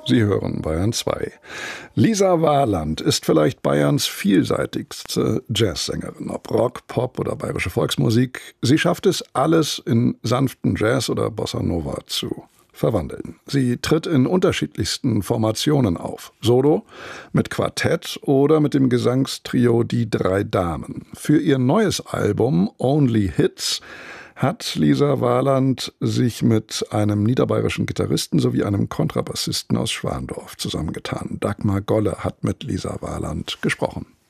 Sie hören Bayern 2. Lisa Warland ist vielleicht Bayerns vielseitigste Jazzsängerin. Ob Rock, Pop oder bayerische Volksmusik. Sie schafft es, alles in sanften Jazz oder Bossa Nova zu verwandeln. Sie tritt in unterschiedlichsten Formationen auf. Solo, mit Quartett oder mit dem Gesangstrio Die drei Damen. Für ihr neues Album Only Hits hat Lisa Warland sich mit einem niederbayerischen Gitarristen sowie einem Kontrabassisten aus Schwandorf zusammengetan. Dagmar Golle hat mit Lisa Warland gesprochen.